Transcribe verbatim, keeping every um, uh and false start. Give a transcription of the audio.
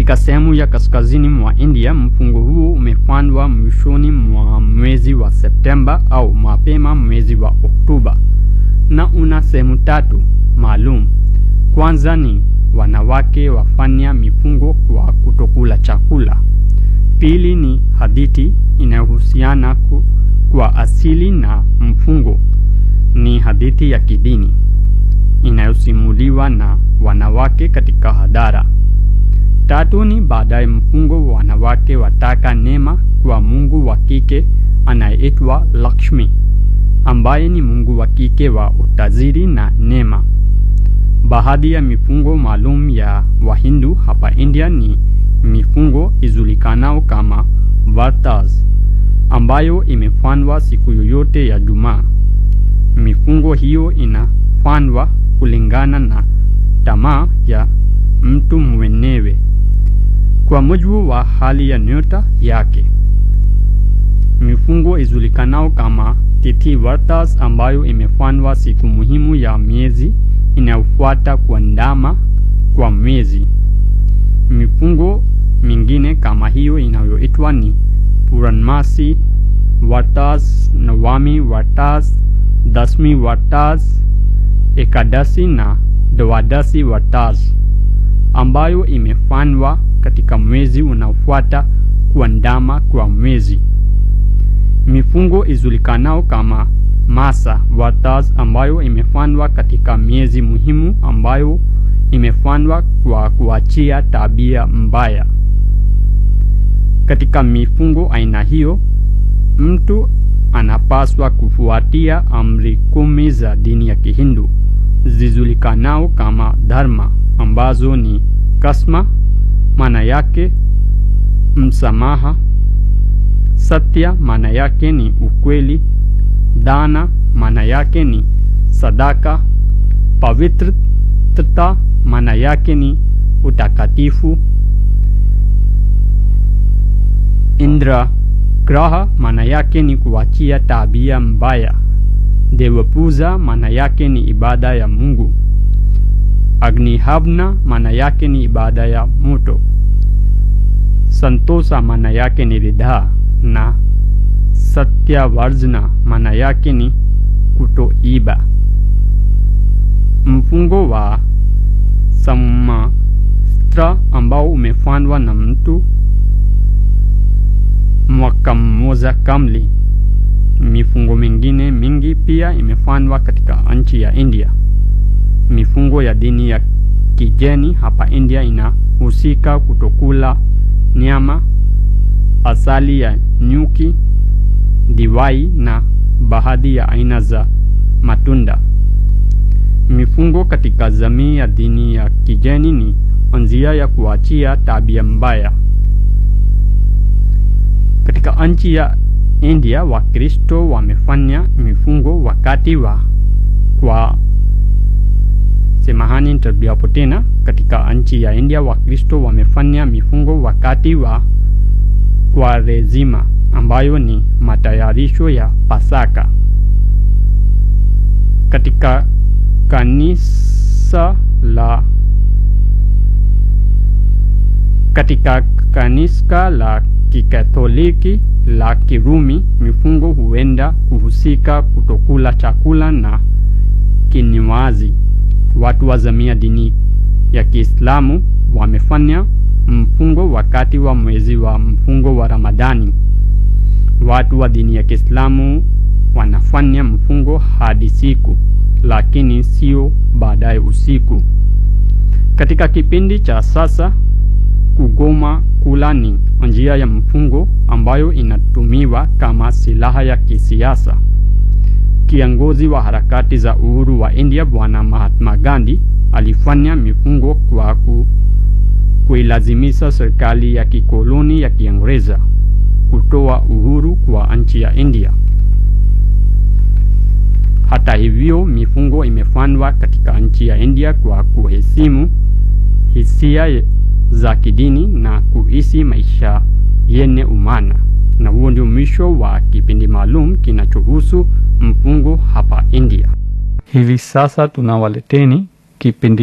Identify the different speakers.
Speaker 1: Katika sehemu ya kaskazini mwa India, mfungo huu umefanywa mwishoni mwa mwezi wa Septemba au mapema mwezi wa Oktoba, na una sehemu tatu maalum. Kwanza ni wanawake wafanya mifungo kwa kutokula chakula. Pili ni hadithi inayohusiana kwa asili na mfungo. Ni hadithi ya kidini inayosimuliwa na wanawake katika hadhara. Tatu ni baadaye mfungo wa wanawake wataka neema kwa mungu wa kike anayeitwa Lakshmi, ambaye ni mungu wa kike wa utajiri na neema. Baadhi ya mifungo maalum ya Wahindu hapa India ni mifungo ijulikanao kama Vartas, ambayo imefanywa siku yoyote ya Jumaa. Mifungo hiyo inafanywa kulingana na tamaa ya mtu mwenyewe kwa mujibu wa hali ya nyota yake. Mifungo ijulikanao kama Tithi Vartas, ambayo imefanywa siku muhimu ya miezi inayofuata kuandama kwa mwezi. Mifungo mingine kama hiyo inayoitwa ni Puranmasi Vartas, Navami Vartas, Dasmi Vartas, Ekadasi na Dwadasi Vartas, ambayo imefanywa katika mwezi unaofuata kuandama kwa mwezi. Mifungo ijulikanao kama Masa Vartas, ambayo imefanywa katika miezi muhimu, ambayo imefanywa kwa kuachia tabia mbaya. Katika mifungo aina hiyo, mtu anapaswa kufuatia amri kumi za dini ya Kihindu zijulikanao kama Dharma, ambazo ni Kasma, maana yake msamaha; Satya, maana yake ni ukweli; Dana, maana yake ni sadaka; Pavitrata, maana yake ni utakatifu; Indra Graha, maana yake ni kuachia tabia mbaya; Devapuja, maana yake ni ibada ya Mungu; Agnihavna, maana yake ni ibada ya moto; Santosa, maana yake ni ridhaa; na Satyavarjana, maana yake ni kutoiba. Mfungo wa Sammastra, ambao umefanywa na mtu mwaka mmoja kamili. Mifungo mingine mingi pia imefanywa katika nchi ya India. Mifungo ya dini ya kigeni hapa India inahusika kutokula nyama, asali ya nyuki, divai na baadhi ya aina za matunda. Mifungo katika jamii ya dini ya kigeni ni njia ya kuachia tabia mbaya. Katika nchi ya India, Wakristo wamefanya mifungo wakati wa kwa semahani nitarudia tena. Katika nchi ya India, Wakristo wamefanya mifungo wakati wa Kwaresima, ambayo ni matayarisho ya Pasaka. Katika kanisa la katika kanisa la Kikatoliki la Kirumi, mifungo huenda kuhusika kutokula chakula na kinywaji. Watu wa jamii ya dini ya Kiislamu wamefanya mfungo wakati wa mwezi wa mfungo wa Ramadhani. Watu wa dini ya Kiislamu wanafanya mfungo hadi siku, lakini sio baadaye usiku. Katika kipindi cha sasa, kugoma kula ni njia ya mfungo ambayo inatumiwa kama silaha ya kisiasa. Kiongozi wa harakati za uhuru wa India, Bwana Mahatma Gandhi, alifanya mifungo kwa ku, kuilazimisha serikali ya kikoloni ya Kiingereza kutoa uhuru kwa nchi ya India. Hata hivyo, mifungo imefanywa katika nchi ya India kwa kuheshimu hisia za kidini na kuishi maisha yenye umana. Na huo ndio mwisho wa kipindi maalum kinachohusu mfungo hapa India. Hivi sasa tunawaleteni kipindi